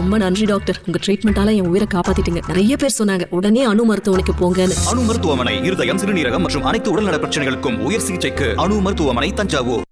ரொம்ப நன்றி டாக்டர். உங்க ட்ரீட்மெண்டால என் உயிரை காப்பாத்திட்டீங்க. நிறைய பேர் சொன்னாங்க உடனே அணு மருத்துவமனைக்கு போங்கன்னு. அணு மருத்துவமனை இருதயம், சிறுநீரகம் மற்றும் அனைத்து உடல்நல பிரச்சனைகளுக்கும் உயர் சிகிச்சைக்கு அணு மருத்துவமனை, தஞ்சாவூர்.